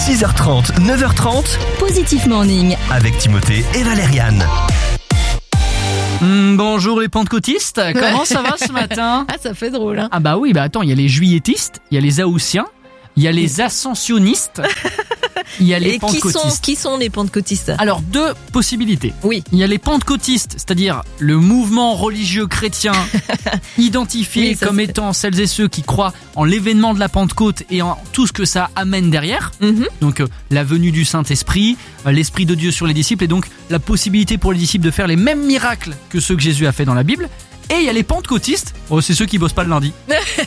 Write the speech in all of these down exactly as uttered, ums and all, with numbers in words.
six heures trente, neuf heures trente, Positif Morning. avec Timothée et Valériane. Mmh, bonjour les pentecôtistes, comment ça va ce matin? Ah, ça fait drôle, hein. Ah bah oui, bah attends, il y a les juilletistes, il y a les haussiens, il y a les ascensionnistes, il y a les Et qui pentecôtistes. sont, qui sont les pentecôtistes? Alors, deux possibilités. Oui. Il y a les pentecôtistes, c'est-à-dire le mouvement religieux chrétien identifié Oui, ça, comme c'est- étant celles et ceux qui croient en l'événement de la Pentecôte et en tout ce que ça amène derrière. Mhm. Donc euh, la venue du Saint-Esprit, euh, l'Esprit de Dieu sur les disciples et donc la possibilité pour les disciples de faire les mêmes miracles que ceux que Jésus a fait dans la Bible. Et il y a les pentecôtistes, oh, c'est ceux qui bossent pas le lundi.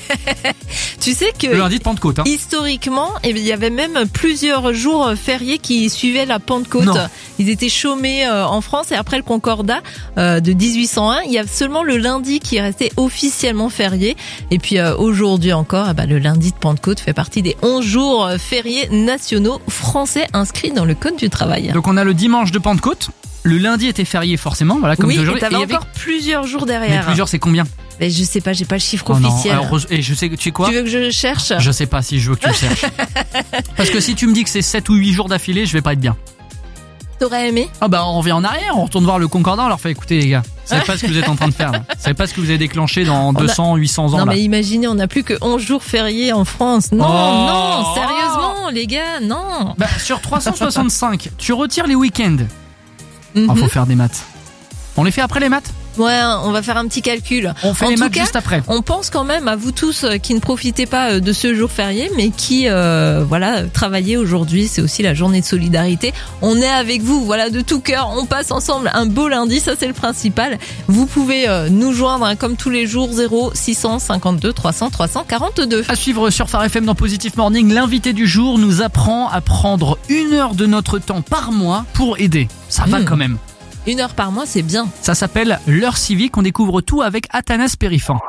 Tu sais que Le lundi de Pentecôte. Hein. historiquement, eh bien, il y avait même plusieurs jours fériés qui suivaient la Pentecôte. Non. Ils étaient chômés euh, en France et après le Concordat euh, de dix-huit cent un, il y a seulement le lundi qui est resté officiellement férié. Et puis euh, aujourd'hui encore, eh ben, le lundi de Pentecôte fait partie des onze jours euh, fériés nationaux français inscrits dans le Code du travail. Donc on a le dimanche de Pentecôte. Le lundi était férié forcément, voilà comme oui, et aujourd'hui. t'avais il y avait- encore plusieurs jours Mais derrière. plusieurs, c'est combien? Mais je sais pas, j'ai pas le chiffre Oh non. officiel. Alors, et je sais, tu sais quoi? Tu veux que je le cherche? Je sais pas si je veux que tu le cherches. Parce que si tu me dis que c'est sept ou huit jours d'affilée, je vais pas être bien. T'aurais aimé? Ah bah on revient en arrière, on retourne voir le Concordat, on leur fait écoutez les gars, vous savez pas ce que vous êtes en train de faire là. Vous savez pas ce que vous avez déclenché dans deux cents, huit cents ans Non là. mais imaginez, on n'a plus que onze jours fériés en France. Non, Oh. non, sérieusement les gars, non. Bah sur trois cent soixante-cinq, tu retires les week-ends. Mhm. Ah, faut faire des maths. On les fait après les maths? Ouais, on va faire un petit calcul. On fait En les tout maths cas, juste après. On pense quand même à vous tous euh, qui ne profitez pas euh, de ce jour férié, mais qui, euh, voilà, travaillez aujourd'hui. C'est aussi la journée de solidarité. On est avec vous, voilà, de tout cœur. On passe ensemble un beau lundi, ça c'est le principal. Vous pouvez euh, nous joindre hein, comme tous les jours, zéro six cent cinquante-deux trois cents trois cent quarante-deux. À suivre sur Phare F M dans Positif Morning, l'invité du jour nous apprend à prendre une heure de notre temps par mois pour aider. Ça va Mmh. quand même. Une heure par mois, c'est bien. Ça s'appelle l'heure civique, on découvre tout avec Athanas Périfan.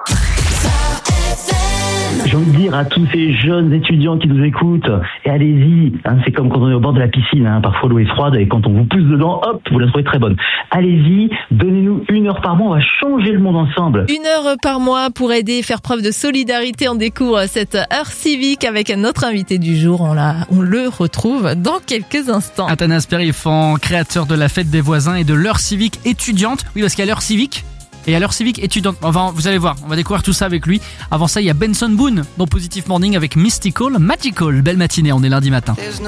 J'ai envie de dire à tous ces jeunes étudiants qui nous écoutent, et allez-y, hein, c'est comme quand on est au bord de la piscine, hein, parfois l'eau est froide et quand on vous pousse dedans, hop, vous la trouvez très bonne. Allez-y, donnez-nous une heure par mois, on va changer le monde ensemble. Une heure par mois pour aider et faire preuve de solidarité. On découvre cette heure civique avec notre invité du jour. On, la, on le retrouve dans quelques instants. Athanas Périfan, créateur de la fête des voisins et de l'heure civique étudiante. Oui, parce qu'il y a l'heure civique et il y a l'heure civique étudiante. Enfin, vous allez voir, on va découvrir tout ça avec lui. Avant ça, il y a Benson Boone dans Positive Morning avec Mystical Magical. Belle matinée, on est lundi matin.